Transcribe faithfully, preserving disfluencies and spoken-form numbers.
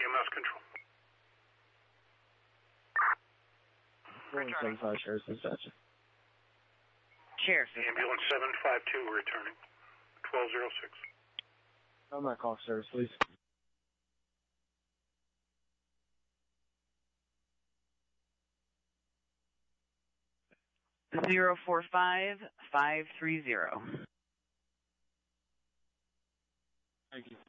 M S control. seventy-five Sheriff's Dispatch. Sheriff's Dispatch. Ambulance seven five two returning. twelve oh six. On my call service, please. Zero four five five three zero. Thank you.